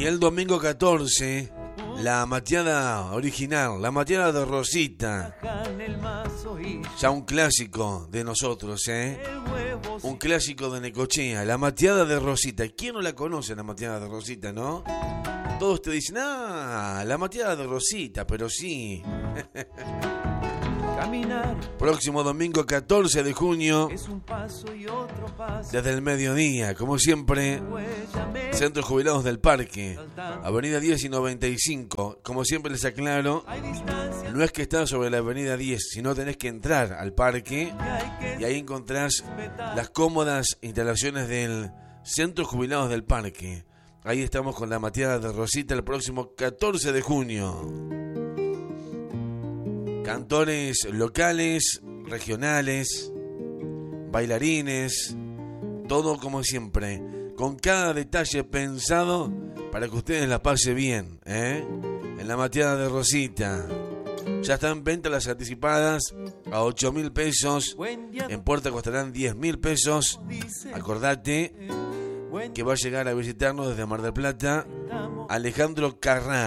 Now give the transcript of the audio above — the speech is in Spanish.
Y el domingo 14, la mateada original, la mateada de Rosita. Ya un clásico de nosotros, un clásico de Necochea, la mateada de Rosita. ¿Quién no la conoce, la mateada de Rosita, no? Todos te dicen, la mateada de Rosita, pero sí. Próximo domingo 14 de junio, desde el mediodía, como siempre, Centros Jubilados del Parque, Avenida 10 y 95. Como siempre les aclaro, no es que está sobre la Avenida 10, sino tenés que entrar al parque y ahí encontrás las cómodas instalaciones del Centros Jubilados del Parque. Ahí estamos con la mateada de Rosita el próximo 14 de junio. Cantores locales, regionales, bailarines, todo como siempre, con cada detalle pensado para que ustedes la pasen bien, en la mateada de Rosita. Ya están en venta las anticipadas a 8.000 pesos, en puerta costarán 10.000 pesos. Acordate que va a llegar a visitarnos desde Mar del Plata Alejandro Carrá.